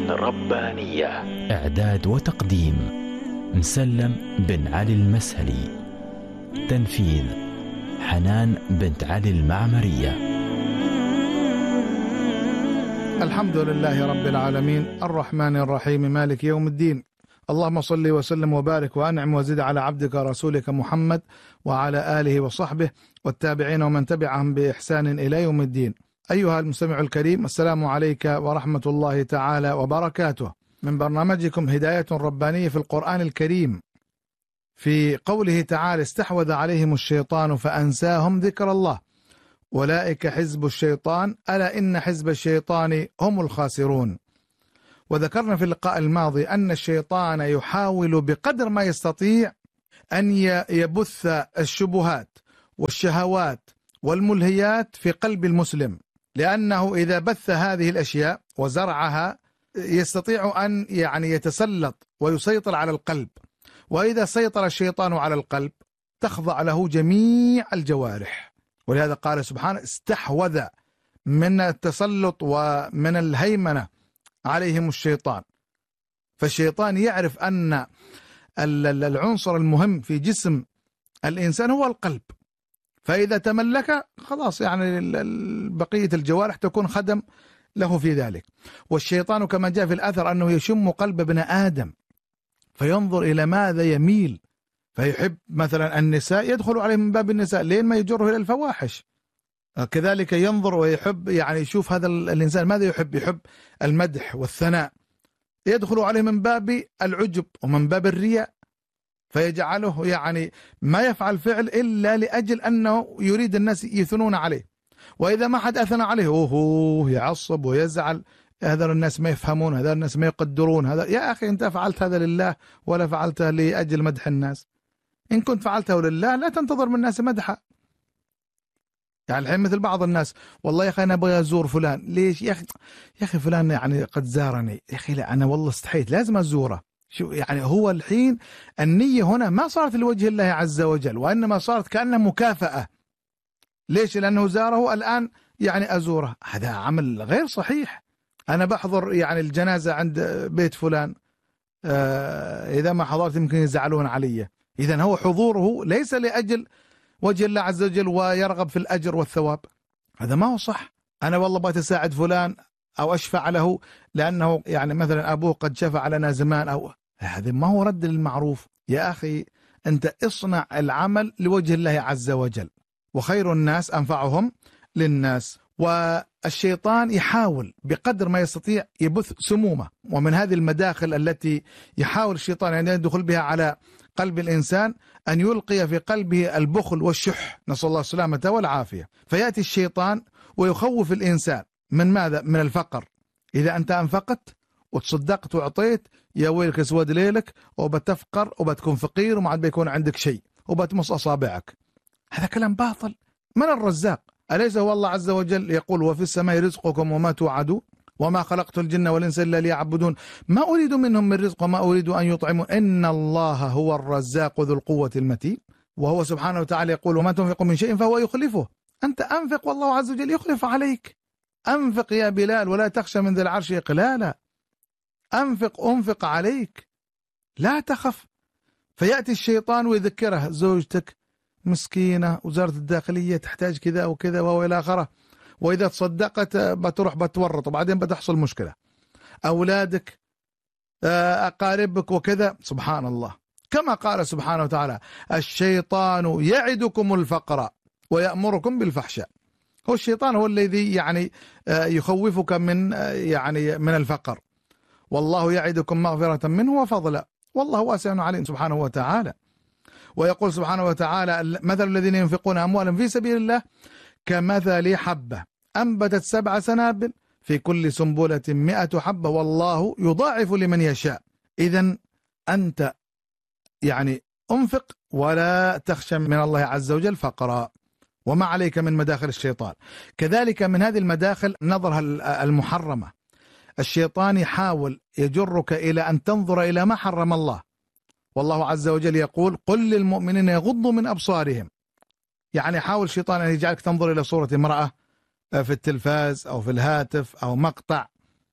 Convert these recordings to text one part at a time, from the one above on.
ربانية. إعداد وتقديم مسلم بن علي المسهلي. تنفيذ حنان بنت علي المعمرية. الحمد لله رب العالمين الرحمن الرحيم مالك يوم الدين. اللهم صل وسلم وبارك وأنعم وزد على عبدك ورسولك محمد وعلى آله وصحبه والتابعين ومن تبعهم بإحسان إلى يوم الدين. أيها المستمع الكريم، السلام عليك ورحمة الله تعالى وبركاته، من برنامجكم هداية ربانية في القرآن الكريم، في قوله تعالى: استحوذ عليهم الشيطان فأنساهم ذكر الله أولئك حزب الشيطان ألا إن حزب الشيطان هم الخاسرون. وذكرنا في اللقاء الماضي أن الشيطان يحاول بقدر ما يستطيع أن يبث الشبهات والشهوات والملهيات في قلب المسلم، لأنه إذا بث هذه الأشياء وزرعها يستطيع أن يتسلط ويسيطر على القلب. وإذا سيطر الشيطان على القلب تخضع له جميع الجوارح. ولهذا قال سبحانه: استحوذ، من التسلط ومن الهيمنة عليهم الشيطان. فالشيطان يعرف أن العنصر المهم في جسم الإنسان هو القلب، فإذا تملك خلاص بقية الجوارح تكون خدم له في ذلك. والشيطان كما جاء في الأثر أنه يشم قلب ابن آدم فينظر إلى ماذا يميل، فيحب مثلا النساء يدخل عليه من باب النساء لين ما يجره إلى الفواحش. كذلك ينظر ويحب يشوف هذا الإنسان ماذا يحب المدح والثناء، يدخل عليه من باب العجب ومن باب الرياء، فيجعله ما يفعل فعل إلا لأجل أنه يريد الناس يثنون عليه. وإذا ما حد أثنى عليه هو يعصب ويزعل، هذا الناس ما يفهمون، هذا الناس ما يقدرون، هذا يا أخي أنت فعلت هذا لله ولا فعلته لأجل مدح الناس؟ إن كنت فعلته لله لا تنتظر من الناس مدحه. الحين مثل بعض الناس: والله يا أخي أنا أبغى أزور فلان. ليش يا أخي فلان قد زارني. يا أخي لا، أنا والله استحيت لازم أزوره. شو هو الحين النية هنا ما صارت لوجه الله عز وجل، وإنما صارت كأنها مكافأة. ليش؟ لأنه زاره الآن أزوره. هذا عمل غير صحيح. أنا بحضر الجنازة عند بيت فلان، إذا ما حضرت يمكن يزعلون علي. إذن هو حضوره ليس لأجل وجه الله عز وجل ويرغب في الأجر والثواب، هذا ما هو صح. أنا والله بغيت أساعد فلان أو أشفع له لأنه مثلا أبوه قد شفع لنا زمان، أو هذا ما هو رد للمعروف. يا أخي أنت اصنع العمل لوجه الله عز وجل، وخير الناس أنفعهم للناس. والشيطان يحاول بقدر ما يستطيع يبث سمومه، ومن هذه المداخل التي يحاول الشيطان أن يدخل بها على قلب الإنسان أن يلقي في قلبه البخل والشح، نسأل الله السلامة والعافية. فيأتي الشيطان ويخوف الإنسان من ماذا؟ من الفقر. إذا أنت أنفقت وتصدقت وعطيت، يا ويلك اسود ليلك، وبتفقر وبتكون فقير وما عاد بيكون عندك شيء وبتمص أصابعك. هذا كلام باطل. من الرزاق؟ أليس هو الله عز وجل يقول: وفي السماء رزقكم وما توعدون وما خلقت الجن والإنس إلا ليعبدون ما أريد منهم من رزق وما أريد أن يطعمون إن الله هو الرزاق ذو القوة المتين. وهو سبحانه وتعالى يقول: وما تنفقوا من شيء فهو يخلفه. أنت أنفق والله عز وجل يخلف عليك. أنفق يا بلال ولا تخشى من ذي العرش إقلالا. أنفق عليك لا تخف. فيأتي الشيطان ويذكره: زوجتك مسكينة، وزارة الداخلية تحتاج كذا وكذا وإلى آخره، وإذا تصدقت بتروح بتورط وبعدين بتحصل مشكلة. أولادك، أقاربك وكذا. سبحان الله، كما قال سبحانه وتعالى: الشيطان يعدكم الفقر ويأمركم بالفحشاء. هو الشيطان هو الذي يخوفك من من الفقر، والله يعدكم مغفرة منه وفضلا والله واسع عليم سبحانه وتعالى. ويقول سبحانه وتعالى: مثل الذين ينفقون أموالهم في سبيل الله كمثل حبة أنبتت 7 سنابل في كل سنبلة 100 حبة والله يضاعف لمن يشاء. إذن أنت أنفق ولا تخشى من الله عز وجل فقرا، وما عليك من مداخل الشيطان. كذلك من هذه المداخل نظرها المحرمة. الشيطان يحاول يجرك إلى أن تنظر إلى ما حرم الله، والله عز وجل يقول: قل للمؤمنين يغضوا من أبصارهم. حاول الشيطان أن يجعلك تنظر إلى صورة امرأة في التلفاز أو في الهاتف أو مقطع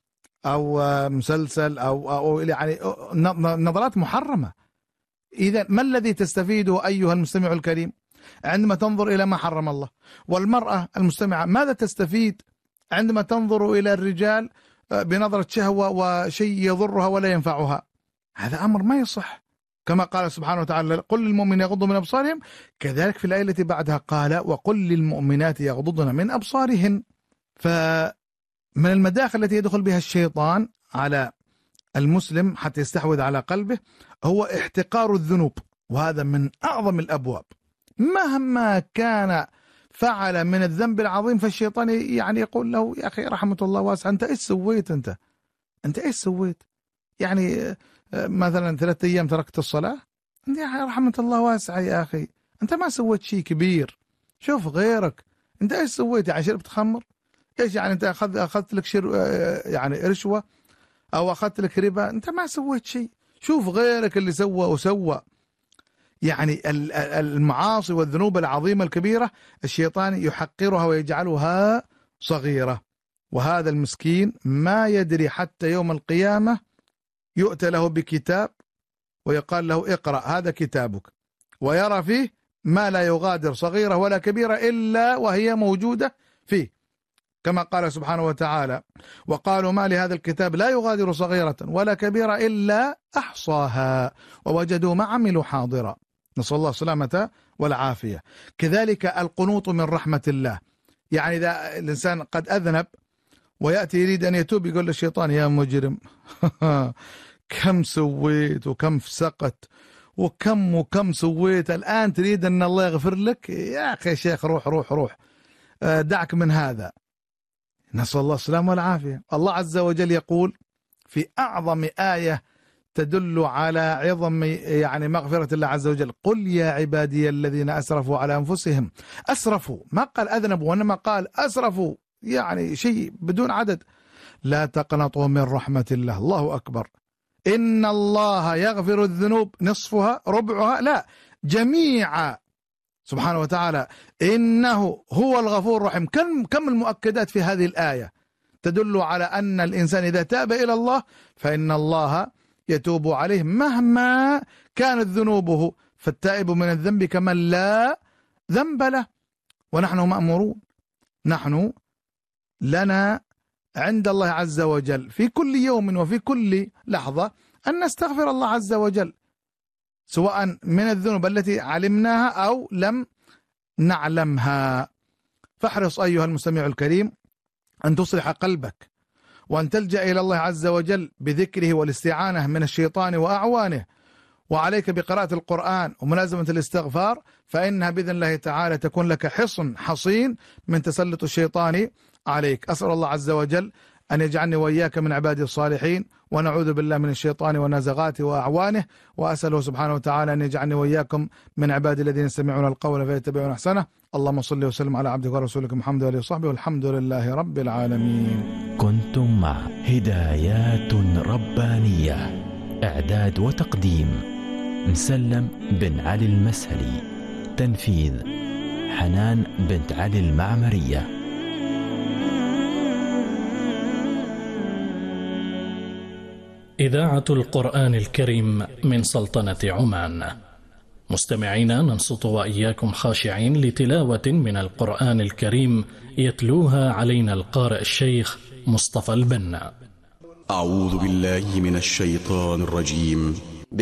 أو مسلسل أو يعني نظرات محرمة. إذا ما الذي تستفيده أيها المستمع الكريم عندما تنظر إلى ما حرم الله؟ والمرأة المستمعة ماذا تستفيد عندما تنظر إلى الرجال بنظرة شهوة وشيء يضرها ولا ينفعها؟ هذا أمر ما يصح. كما قال سبحانه وتعالى: قل للمؤمنين يغضوا من أبصارهم. كذلك في الآية التي بعدها قال: وقل للمؤمنات يغضضن من أبصارهن. فمن المداخل التي يدخل بها الشيطان على المسلم حتى يستحوذ على قلبه هو احتقار الذنوب، وهذا من أعظم الأبواب. مهما كان فعل من الذنب العظيم فالشيطان يعني يقول له: يا أخي رحمة الله واسعة، أنت إيش سويت؟ أنت إيش سويت؟ يعني مثلا 3 أيام تركت الصلاة، أنت يا أخي رحمة الله واسعة يا أخي، أنت ما سويت شيء كبير، شوف غيرك، أنت إيش سويت؟ يعني شربت خمر؟ إيش يعني أنت أخذت لك يعني رشوة أو أخذت لك ربا؟ أنت ما سويت شيء، شوف غيرك اللي سوى وسوى. يعني المعاصي والذنوب العظيمة الكبيرة الشيطان يحقرها ويجعلها صغيرة. وهذا المسكين ما يدري حتى يوم القيامة يؤتى له بكتاب ويقال له: اقرأ هذا كتابك، ويرى فيه ما لا يغادر صغيرة ولا كبيرة إلا وهي موجودة فيه، كما قال سبحانه وتعالى: وقالوا ما لهذا الكتاب لا يغادر صغيرة ولا كبيرة إلا أحصاها ووجدوا ما عملوا حاضرا. نسأل الله السلامة والعافية. كذلك القنوط من رحمة الله، يعني إذا الإنسان قد أذنب ويأتي يريد أن يتوب يقول للشيطان: يا مجرم كم سويت وكم فسقت وكم سويت، الآن تريد أن الله يغفر لك؟ يا أخي شيخ روح دعك من هذا. نسأل الله السلامة والعافية. الله عز وجل يقول في أعظم آية تدل على عظم يعني مغفرة الله عز وجل: قل يا عبادي الذين أسرفوا على أنفسهم. أسرفوا، ما قال أذنبوا وإنما قال أسرفوا، يعني شيء بدون عدد. لا تقنطوا من رحمة الله. الله أكبر. إن الله يغفر الذنوب نصفها ربعها، لا جميعا، سبحانه وتعالى. إنه هو الغفور الرحيم. كم المؤكدات في هذه الآية تدل على أن الإنسان إذا تاب إلى الله فإن الله يتوب عليه مهما كانت ذنوبه، فالتائب من الذنب كمن لا ذنب له. ونحن مأمورون، نحن لنا عند الله عز وجل في كل يوم وفي كل لحظة أن نستغفر الله عز وجل، سواء من الذنوب التي علمناها أو لم نعلمها. فاحرص أيها المستمع الكريم أن تصلح قلبك، وأن تلجأ إلى الله عز وجل بذكره والاستعانة من الشيطان وأعوانه، وعليك بقراءة القرآن وملازمة الاستغفار، فإنها بإذن الله تعالى تكون لك حصن حصين من تسلط الشيطان عليك. أسأل الله عز وجل أن يجعلني وإياك من عباده الصالحين، ونعوذ بالله من الشيطان ونزغاته وأعوانه، وأسأله سبحانه وتعالى أن يجعلني وإياكم من عباده الذين يستمعون القول فيتبعون أحسنه. اللهم صل وسلم على عبدك ورسولك محمد وآله وصحبه، والحمد لله رب العالمين. كنتم مع هدايات ربانية، إعداد وتقديم مسلم بن علي المسهلي، تنفيذ حنان بنت علي المعمرية. إذاعة القرآن الكريم من سلطنة عمان. مستمعينا، ننصت وإياكم خاشعين لتلاوة من القرآن الكريم يتلوها علينا القارئ الشيخ مصطفى البنا. أعوذ بالله من الشيطان الرجيم.